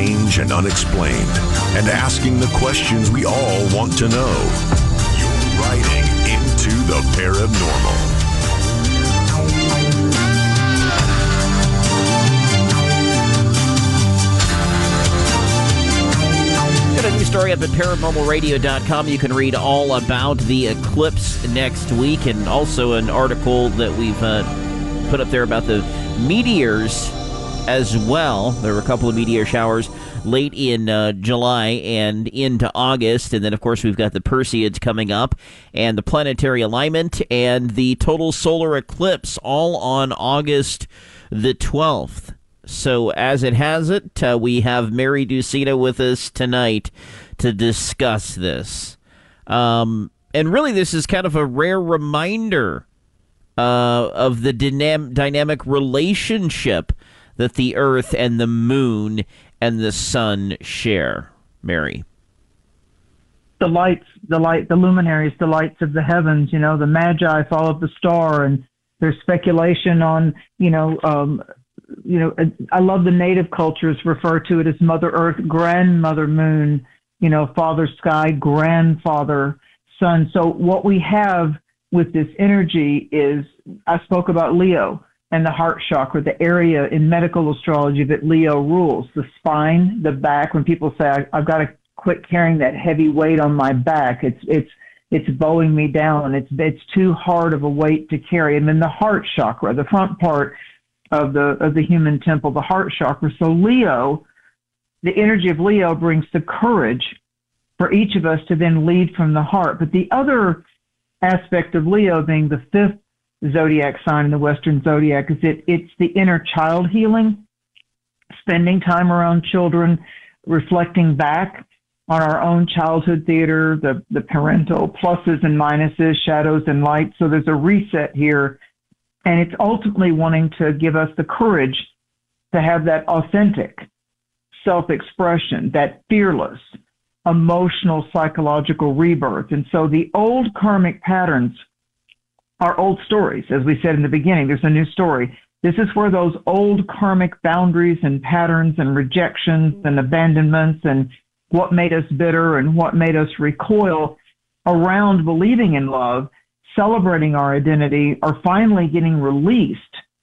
strange and unexplained, and asking the questions we all want to know. You're riding into the paranormal. Got a new story up at paranormalradio.com. You can read all about the eclipse next week, and also an article that we've put up there about the meteors as well. There were a couple of meteor showers late in July and into August, and then of course we've got the Perseids coming up, and the planetary alignment, and the total solar eclipse, all on August the 12th. So as it has it, we have Mary Ducina with us tonight to discuss this. And really this is kind of a rare reminder of the dynamic relationship that the Earth and the Moon and the Sun share. Mary. The luminaries, the lights of the heavens, the Magi followed the star, and there's speculation on, I love the native cultures refer to it as Mother Earth, Grandmother Moon, Father Sky, Grandfather Sun. So what we have with this energy is, I spoke about Leo and the heart chakra, the area in medical astrology that Leo rules, the spine, the back. When people say, I've got to quit carrying that heavy weight on my back, it's bowing me down. It's too hard of a weight to carry. And then the heart chakra, the front part of the human temple, the heart chakra. So Leo, the energy of Leo brings the courage for each of us to then lead from the heart. But the other aspect of Leo, being the fifth zodiac sign in the Western zodiac, is it's the inner child healing, spending time around children, reflecting back on our own childhood theater, the parental pluses and minuses, shadows and lights. So there's a reset here. And it's ultimately wanting to give us the courage to have that authentic self-expression, that fearless, emotional, psychological rebirth. And so the old karmic patterns are old stories. As we said in the beginning, there's a new story. This is where those old karmic boundaries and patterns and rejections and abandonments and what made us bitter and what made us recoil around believing in love, celebrating our identity, are finally getting released,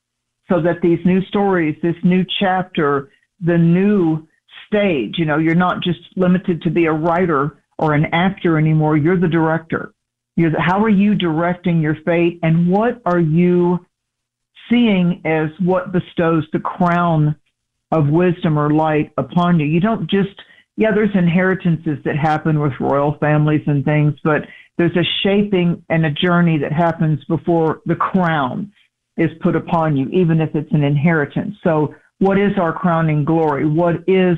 so that these new stories, this new chapter, the new stage, you're not just limited to be a writer or an actor anymore. You're the director. How are you directing your fate, and what are you seeing as what bestows the crown of wisdom or light upon you? You don't just, there's inheritances that happen with royal families and things, but there's a shaping and a journey that happens before the crown is put upon you, even if it's an inheritance. So what is our crowning glory? What is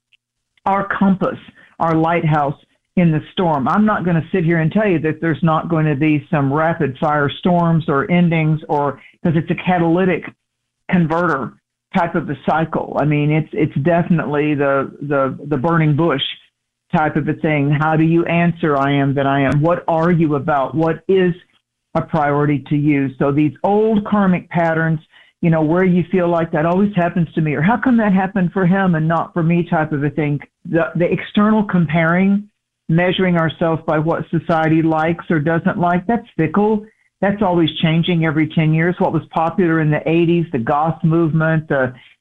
our compass, our lighthouse in the storm? I'm not going to sit here and tell you that there's not going to be some rapid fire storms or endings, or because it's a catalytic converter type of a cycle. I mean, it's definitely the burning bush type of a thing. How do you answer I am that I am? What are you about? What is a priority to you? So these old karmic patterns, where you feel like that always happens to me, or how come that happened for him and not for me type of a thing. The external comparing, measuring ourselves by what society likes or doesn't like, that's fickle. That's always changing every 10 years. What was popular in the 80s, the goth movement,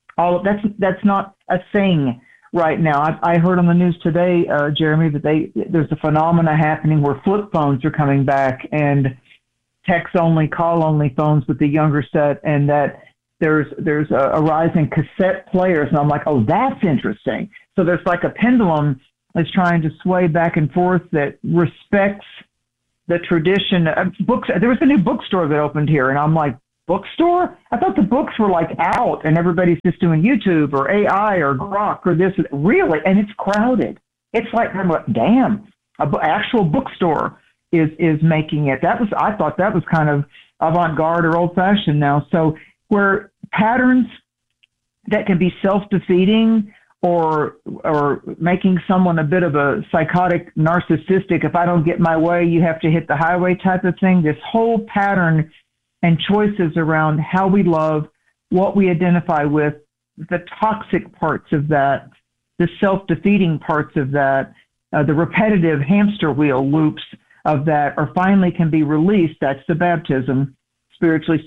that's not a thing right now. I heard on the news today, Jeremy, that there's a phenomena happening where flip phones are coming back, and text-only, call-only phones with the younger set, and that there's a rise in cassette players. And I'm like, oh, that's interesting. So there's like a pendulum that's trying to sway back and forth that respects the tradition of books. There was a new bookstore that opened here, and I'm like, bookstore? I thought the books were like out and everybody's just doing YouTube or AI or Grok or this. Really? And it's crowded. It's like, I'm like, damn, actual bookstore is making it. I thought that was kind of avant-garde or old-fashioned now. So where patterns that can be self-defeating or making someone a bit of a psychotic, narcissistic, if I don't get my way, you have to hit the highway type of thing, this whole pattern and choices around how we love, what we identify with, the toxic parts of that the self-defeating parts of that, the repetitive hamster wheel loops of that, are finally can be released. That's the baptism, spiritually